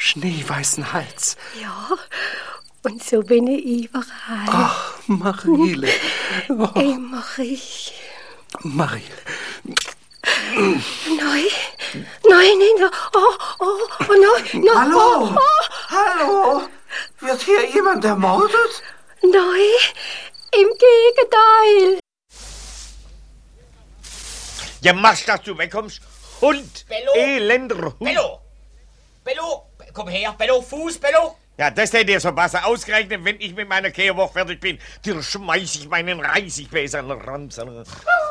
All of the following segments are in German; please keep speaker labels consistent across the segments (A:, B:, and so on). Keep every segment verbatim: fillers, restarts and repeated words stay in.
A: schneeweißen Hals.
B: Ja, und so bin ich überall.
A: Ach, Mariele. Oh.
B: Immer ich.
A: Mariele.
B: Nein, nein, nein, oh, oh, oh, nein, nein.
C: Hallo,
B: oh, oh.
C: hallo, wird hier jemand ermordet?
B: Nein, im Gegenteil.
D: Ja, machst, dass du wegkommst. Hund,
E: Bello.
D: elender Hund.
E: Bello, Bello, komm her, Bello, Fuß, Bello.
D: Ja, das hätte dir so passen. Ausgerechnet, wenn ich mit meiner Kehrwoche fertig bin, dir schmeiß ich meinen Reisigbeser an den Rand.
E: Bello,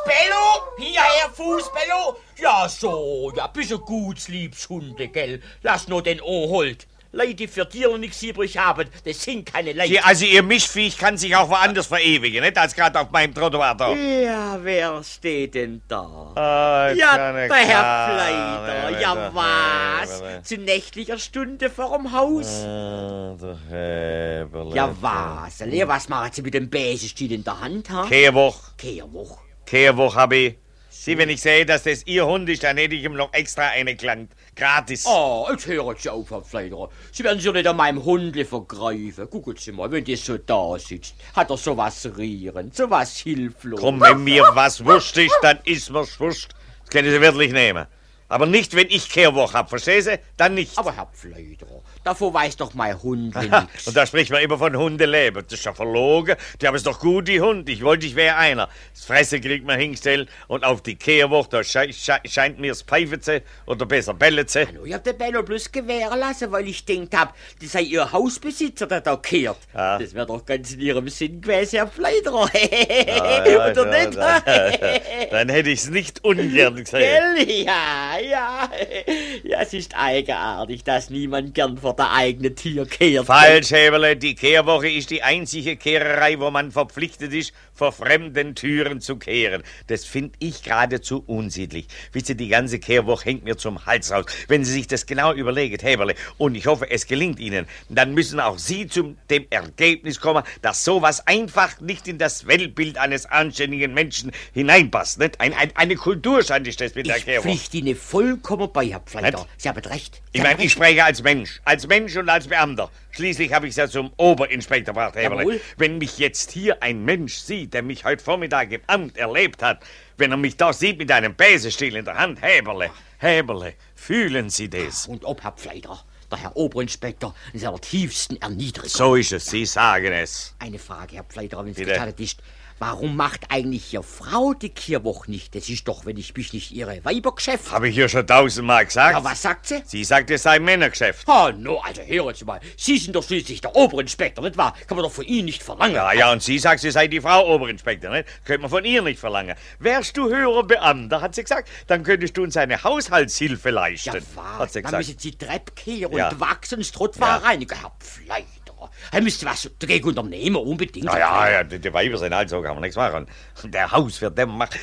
E: hierher, Fuß, Bello. Ja, so, ja, bist du guts, liebs Hunde, gell? Lass nur den Oholt. Leute, die für Tiere nichts übrig haben, das sind keine Leute.
D: Sie, also ihr Mischviech kann sich auch woanders verewigen, nicht? Als gerade auf meinem Trottoir da.
E: Ja, wer steht denn da?
D: Ah,
E: ja, der Herr
D: Klar,
E: Fleider. Ja, was? Zu nächtlicher Stunde vorm Haus?
D: Ah, der Heberle.
E: Ja, was? Lea, was machen Sie mit dem Besenstiel in der Hand, ha?
D: Kehrwoch.
E: Kehrwoch.
D: Kehrwoch hab ich. Sie, wenn ich sehe, dass das Ihr Hund ist, dann hätte ich ihm noch extra eine gelangt. Gratis.
E: Oh, jetzt hören Sie auf, Herr Fleiderer. Sie werden sich nicht an meinem Hundle vergreifen. Gucken Sie mal, wenn der so da sitzt, hat er sowas rieren, sowas hilflos.
D: Komm, wenn mir was wurscht ist, dann ist mir's wurscht. Das können Sie wirklich nehmen. Aber nicht, wenn ich Kehrwoche hab, verstehen Sie? Dann nicht.
E: Aber Herr Fleiderer, davor weiß doch mein Hund nichts.
D: Und da spricht man immer von Hundeleben. Das ist ja verlogen. Die haben es doch gut, die Hund. Ich wollte, ich wäre einer. Das Fresse kriegt man hingestellt und auf die Kehrwoche, da sche sche scheint mir's pfeifen zu oder besser bellen zu.
E: Hallo, ich hab den Bello bloß gewähren lassen, weil ich denkt hab, das sei Ihr Hausbesitzer, der da kehrt.
D: Ja.
E: Das wäre doch ganz in Ihrem Sinn gewesen, Herr Fleiderer.
D: Ja, ja,
E: Oder
D: ja,
E: nicht?
D: Dann, dann hätte ich's nicht ungern gesehen.
E: Gell? Ja, ja. Ja, es ist eigenartig, dass niemand gern vor der eigenen Tür kehrt.
D: Falsch, Heberle. Die Kehrwoche ist die einzige Kehrerei, wo man verpflichtet ist, vor fremden Türen zu kehren. Das finde ich geradezu unsittlich. Wisst ihr, die ganze Kehrwoche hängt mir zum Hals raus. Wenn Sie sich das genau überlegen, Heberle, und ich hoffe, es gelingt Ihnen, dann müssen auch Sie zu dem Ergebnis kommen, dass sowas einfach nicht in das Weltbild eines anständigen Menschen hineinpasst. Nicht? Ein, ein, eine Kulturschande ist das mit der
E: Ich
D: Kehrwoche.
E: pflichte Ihnen vollkommen bei, Herr Pfleider.
D: Nicht?
E: Sie haben recht. Sie
D: Ich
E: haben
D: meine, ich
E: recht.
D: spreche als Mensch. Als Mensch und als Beamter. Schließlich habe ich es ja zum Oberinspektor gebracht, Heberle.
E: Jawohl.
D: Wenn mich jetzt hier ein Mensch sieht, der mich heute Vormittag im Amt erlebt hat, wenn er mich da sieht mit einem Besenstiel in der Hand, Heberle, Heberle, fühlen Sie das?
E: Und ob, Herr Pfleider, der Herr Oberinspektor in seiner tiefsten Erniedrigung.
D: So ist es, Sie sagen es.
E: Eine Frage, Herr Pfleider, wenn es
D: Bitte?
E: gestattet ist. Warum macht eigentlich Ihre Frau die Kehrwoche nicht? Das ist doch, wenn ich mich nicht Ihre Weibergeschäft.
D: Habe ich ja schon tausendmal gesagt.
E: Ja, was sagt sie?
D: Sie sagt, es sei ein Männergeschäft.
E: Oh, no, also hören Sie mal. Sie sind doch schließlich der Oberinspektor, nicht wahr? Kann man doch von Ihnen nicht verlangen.
D: Ja, ja, und sie sagt, sie sei die Frau Oberinspektor, nicht? Könnte man von ihr nicht verlangen. Wärst du höherer Beamter, hat sie gesagt, dann könntest du uns eine Haushaltshilfe leisten.
E: Ja, was?
D: Hat sie
E: Dann
D: gesagt.
E: müssen Sie Treppe kehren
D: Ja.
E: und wachsen, das Trottwar
D: Ja.
E: reinigen. Herr Pfleider, er müsste was dagegen unternehmen, unbedingt.
D: Ja, ja, ja, die, die Weiber sind halt so, kann man nichts machen. Der Hauswirt, der macht...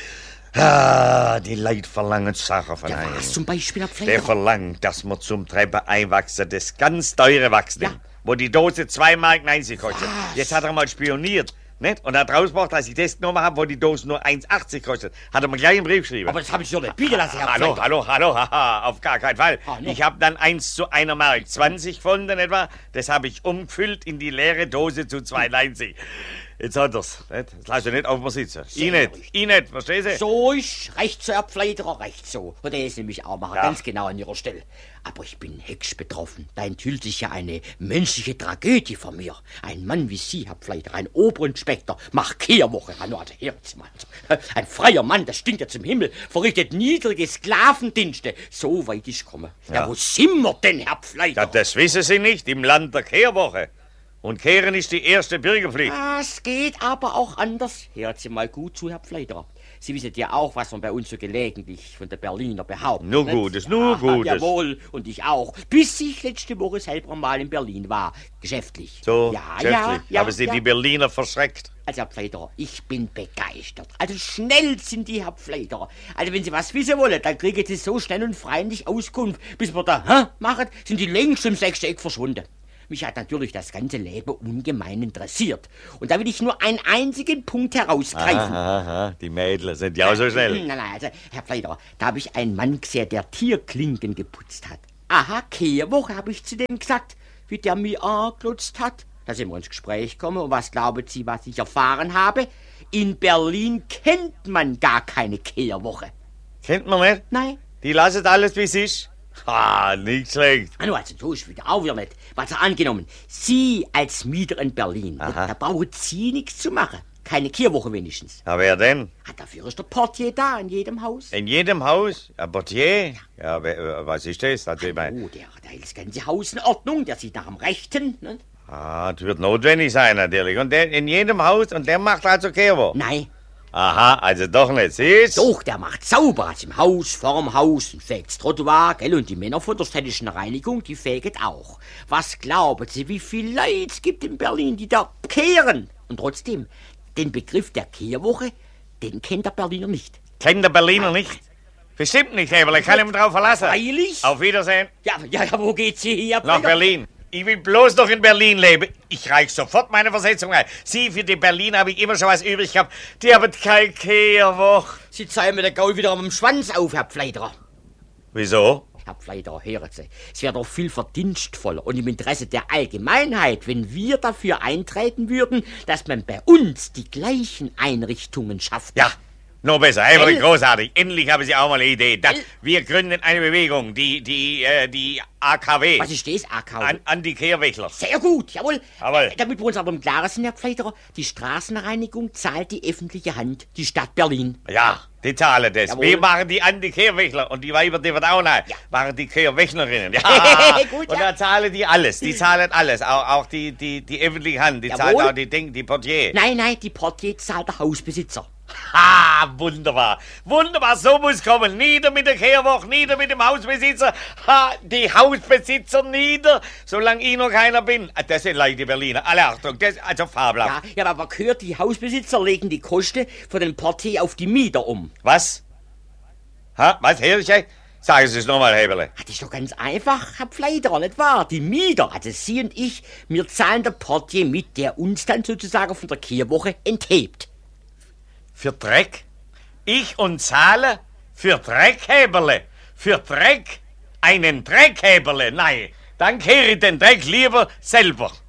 D: Ah, die Leute verlangen Sachen von
E: Ja,
D: einem.
E: was zum Beispiel, Herr
D: Der
E: Pfleider?
D: verlangt, dass man zum Treppe einwachsen, das ganz teure Wachsen,
E: Ja.
D: wo die Dose zwei Mark neunzig kostet.
E: Was?
D: Jetzt hat er mal spioniert, nicht? Und hat rausgebracht, als ich das genommen habe, wo die Dose nur eins achtzig kostet, hat er mir gleich einen Brief geschrieben.
E: Aber das habe ich doch nicht bieten lassen, Herr
D: Hallo,
E: Pfleider.
D: hallo, hallo, haha, auf gar keinen Fall.
E: Ah, ne?
D: Ich habe dann eins zu einer Mark zwanzig gefunden etwa. Das habe ich umgefüllt in die leere Dose zu zwei neunzig. Jetzt hat er's. Nicht? Das lass ich nicht auf mir sitzen. Ich
E: Sehr
D: nicht,
E: richtig.
D: ich nicht, verstehst du?
E: So ist recht so, Herr Pfleiderer, recht so. Und er ist nämlich auch mal
D: Ja.
E: ganz genau an Ihrer Stelle. Aber ich bin hex betroffen. Da enthüllt sich ja eine menschliche Tragödie von mir. Ein Mann wie Sie, Herr Pfleiderer, ein Oberinspektor, macht Kehrwoche. Ja, nur, also, hören Sie mal. Also, ein freier Mann, das stinkt ja zum Himmel, verrichtet niedrige Sklavendienste. So weit ich komme. Ja,
D: Ja.
E: wo sind wir denn, Herr Pfleiderer?
D: Ja, das wissen Sie nicht, im Land der Kehrwoche. Und Kehren ist die erste Bürgerpflicht.
E: Das geht aber auch anders. Hören Sie mal gut zu, Herr Pfleiderer. Sie wissen ja auch, was man bei uns so gelegentlich von der Berliner behauptet.
D: Nur
E: nicht?
D: Gutes, nur
E: ja,
D: Gutes.
E: Jawohl, und ich auch. Bis ich letzte Woche selber mal in Berlin war. Geschäftlich.
D: So,
E: ja,
D: geschäftlich.
E: ja, ja.
D: Haben Sie
E: ja.
D: die Berliner verschreckt?
E: Also, Herr Pfleiderer, ich bin begeistert. Also, schnell sind die, Herr Pfleiderer. Also, wenn Sie was wissen wollen, dann kriegen Sie so schnell und freundlich Auskunft. Bis wir da hä, machen, sind die längst im sechsten Eck verschwunden. Mich hat natürlich das ganze Leben ungemein interessiert. Und da will ich nur einen einzigen Punkt herausgreifen.
D: Aha, aha, die Mädel sind ja auch so schnell.
E: Nein, nein, also, Herr Pfleiderer, da habe ich einen Mann gesehen, der Tierklinken geputzt hat. Aha, Kehrwoche, habe ich zu dem gesagt, wie der mir angeglotzt hat. Da sind wir ins Gespräch gekommen. Und was glauben Sie, was ich erfahren habe? In Berlin kennt man gar keine Kehrwoche.
D: Kennt man nicht?
E: Nein.
D: Die lassen alles, wie es ist. Ah, nicht schlecht.
E: Ah, also so ist wieder auch wieder nicht. Was er angenommen, Sie als Mieter in Berlin,
D: Aha.
E: da brauchen Sie nichts zu machen. Keine Kehrwoche wenigstens.
D: Ja, wer denn?
E: Ah, dafür ist der Portier da in jedem Haus.
D: In jedem Haus? Ein Portier? Ja, wer, was ist das? Also, ich mein,
E: Oh, der, der hält das ganze Haus in Ordnung, der sieht nach dem Rechten. Ne?
D: ah, das wird notwendig sein, natürlich. Und der in jedem Haus, und der macht also Kehrwoche?
E: Nein,
D: Aha, also doch nicht, siehst?
E: doch, der macht sauber. Also im Haus, vorm Haus, und fegt das Trottoir, gell? Und die Männer von der städtischen Reinigung, die fegen auch. Was glauben Sie, wie viele Leute es gibt in Berlin, die da kehren? Und trotzdem, den Begriff der Kehrwoche, den kennt der Berliner nicht.
D: Kennt der Berliner nicht? Bestimmt nicht, Heberle, kann ich mich drauf verlassen.
E: Freilich?
D: Auf Wiedersehen.
E: Ja, ja, ja, wo geht sie hier?
D: Nach Berlin. Ich will bloß noch in Berlin leben. Ich reich sofort meine Versetzung ein. Sie, für die Berlin habe ich immer schon was übrig gehabt. Die haben keine Kehrwoche.
E: Sie zeigen mir den Gaul wieder am Schwanz auf, Herr Pfleiderer.
D: Wieso?
E: Herr Pfleiderer, hören Sie, es wäre doch viel verdienstvoller und im Interesse der Allgemeinheit, wenn wir dafür eintreten würden, dass man bei uns die gleichen Einrichtungen schafft.
D: Ja, noch besser. Heberle,
E: Gell?
D: großartig. Endlich habe ich auch mal eine Idee. Da,
E: Gell?
D: wir gründen eine Bewegung, die, die, äh, die A K W.
E: Was ist das, A K W?
D: An, Anti-Kehrwächler.
E: Sehr gut, jawohl.
D: Jawohl.
E: Damit wir uns aber im Klaren sind, Herr Pfleiderer, die Straßenreinigung zahlt die öffentliche Hand, die Stadt Berlin.
D: Ja, die zahlen das.
E: Jawohl.
D: Wir machen die Anti-Kehrwächler und die Weiber, die wird auch noch.
E: Ja.
D: Machen die Kehrwächlerinnen. Ja.
E: Gut,
D: Und
E: ja.
D: da zahlen die alles. Die zahlen alles. Auch, auch die, die, die öffentliche Hand. Die
E: Jawohl.
D: zahlt auch die Ding, die Portier.
E: Nein, nein, die Portier zahlt der Hausbesitzer.
D: Ha, wunderbar. Wunderbar, so muss kommen. Nieder mit der Kehrwoche, nieder mit dem Hausbesitzer. Ha, die Hausbesitzer nieder, solange ich noch keiner bin. Ah, das sind Leute, die Berliner. Alle Achtung, das ist also fabelhaft.
E: Ja, ja, aber gehört, die Hausbesitzer legen die Kosten von den Portier auf die Mieter um.
D: Was? Ha, was, Herrchen? Sagen Sie es nochmal, Heberle.
E: Das ist doch ganz einfach, Herr Pfleiderer, nicht wahr? Die Mieter, also Sie und ich, wir zahlen der Portier mit, der uns dann sozusagen von der Kehrwoche enthebt.
D: Für Dreck? Ich und zahle? Für Dreck, Heberle? Für Dreck? Einen Dreck, Heberle? Nein, dann kehre ich den Dreck lieber selber.